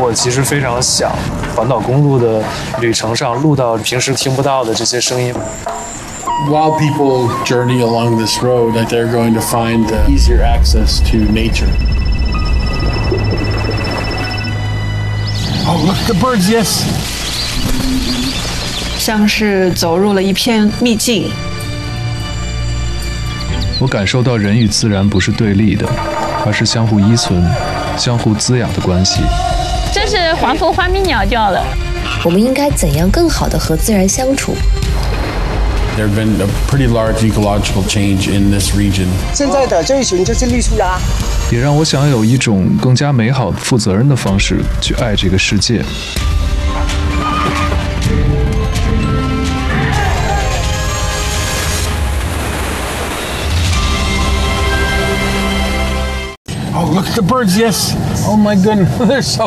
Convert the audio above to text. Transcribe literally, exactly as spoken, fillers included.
我其实非常想环岛公路的旅程上录到平时听不到的这些声音。 While people journey along this road, that they're going to find uh, easier access to nature. Oh, look at the birds, yes. 像是走入了一片秘境。 我感受到人与自然不是对立的，而是相互依存、相互滋养的关系。 这是黄头花蜜鸟叫了。 我们应该怎样更好地和自然相处？ There have been a pretty large ecological change in this region. 现在的这一群就是绿树鸦， 也让我想有一种更加美好、负责任的方式去爱这个世界。 Oh, look at the birds, yes. Oh my goodness, they're so